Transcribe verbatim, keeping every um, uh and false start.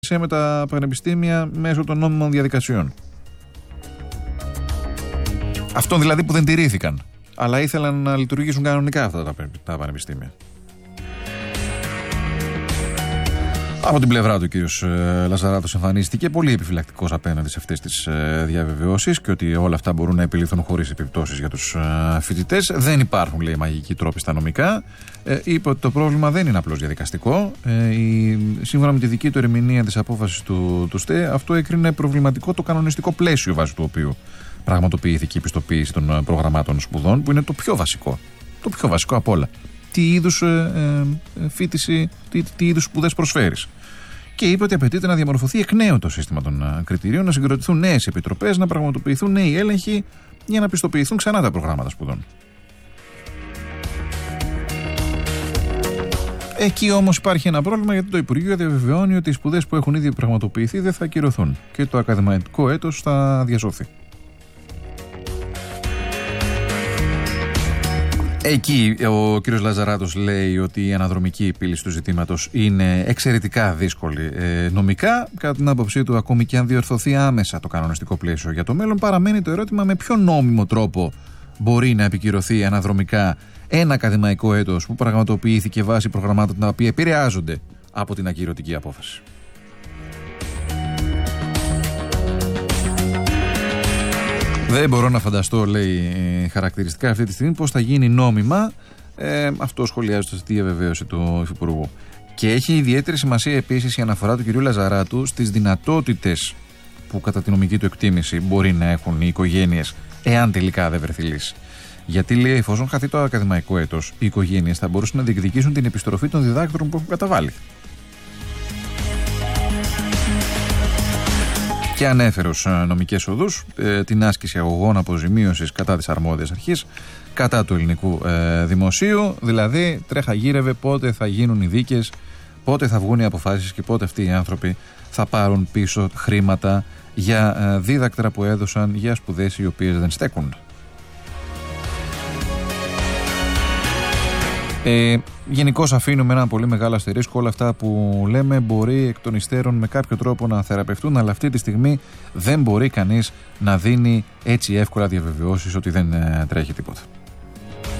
με τα πανεπιστήμια μέσω των νόμιμων διαδικασιών. Αυτών δηλαδή που δεν τηρήθηκαν, αλλά ήθελαν να λειτουργήσουν κανονικά αυτά τα, τα πανεπιστήμια. Από την πλευρά του ο κύριος Λαζαράτος εμφανίστηκε πολύ επιφυλακτικός απέναντι σε αυτές τις διαβεβαιώσεις και ότι όλα αυτά μπορούν να επιληθούν χωρίς επιπτώσεις για τους φοιτητές. Δεν υπάρχουν, λέει, μαγικοί τρόποι στα νομικά. Ε, είπε ότι το πρόβλημα δεν είναι απλώς διαδικαστικό. Ε, η, σύμφωνα με τη δική του ερμηνεία της απόφασης του, του ΣΤΕ, αυτό έκρινε προβληματικό το κανονιστικό πλαίσιο βάσει του οποίου πραγματοποιήθηκε η πιστοποίηση των προγραμμάτων σπουδών, που είναι το πιο βασικό. Το πιο βασικό απ' όλα. Τι είδους ε, ε, φοιτηση, τι, τι είδους σπουδές προσφέρεις. Και είπε ότι απαιτείται να διαμορφωθεί εκ νέου το σύστημα των ε, κριτηρίων, να συγκροτηθούν νέες επιτροπές, να πραγματοποιηθούν νέοι έλεγχοι για να πιστοποιηθούν ξανά τα προγράμματα σπουδών. Εκεί όμως υπάρχει ένα πρόβλημα, γιατί το Υπουργείο διαβεβαιώνει ότι οι σπουδές που έχουν ήδη πραγματοποιηθεί δεν θα ακυρωθούν και το ακαδημαϊκό έτος θα διασωθεί. Εκεί ο κύριος Λαζαράτος λέει ότι η αναδρομική επίλυση του ζητήματος είναι εξαιρετικά δύσκολη ε, νομικά. Κατά την άποψή του, ακόμη και αν διορθωθεί άμεσα το κανονιστικό πλαίσιο για το μέλλον, παραμένει το ερώτημα με ποιο νόμιμο τρόπο μπορεί να επικυρωθεί αναδρομικά ένα ακαδημαϊκό έτος που πραγματοποιήθηκε βάσει προγραμμάτων τα οποία επηρεάζονται από την ακυρωτική απόφαση. Δεν μπορώ να φανταστώ, λέει, χαρακτηριστικά αυτή τη στιγμή πώς θα γίνει νόμιμα. Ε, αυτό σχολιάζεται στη διαβεβαίωση του Υφυπουργού. Και έχει ιδιαίτερη σημασία επίσης η αναφορά του κυρίου Λαζαράτου στις δυνατότητες που κατά τη νομική του εκτίμηση μπορεί να έχουν οι οικογένειες, εάν τελικά δεν βρεθεί λύση. Γιατί, λέει, εφόσον χαθεί το ακαδημαϊκό έτος, οι οικογένειες θα μπορούσαν να διεκδικήσουν την επιστροφή των διδάκτρων που έχουν καταβάλει. Και ανέφερε ως νομικές οδούς ε, την άσκηση αγωγών αποζημίωσης κατά της αρμόδιας αρχής, κατά του ελληνικού ε, δημοσίου, δηλαδή τρέχα γύρευε πότε θα γίνουν οι δίκες, πότε θα βγουν οι αποφάσεις και πότε αυτοί οι άνθρωποι θα πάρουν πίσω χρήματα για ε, δίδακτρα που έδωσαν για σπουδές οι οποίες δεν στέκουν. Ε, Γενικώς αφήνουμε ένα πολύ μεγάλο αστερίσκο. Όλα αυτά που λέμε μπορεί εκ των υστέρων με κάποιο τρόπο να θεραπευτούν, αλλά αυτή τη στιγμή δεν μπορεί κανείς να δίνει έτσι εύκολα διαβεβαιώσεις ότι δεν ε, τρέχει τίποτα.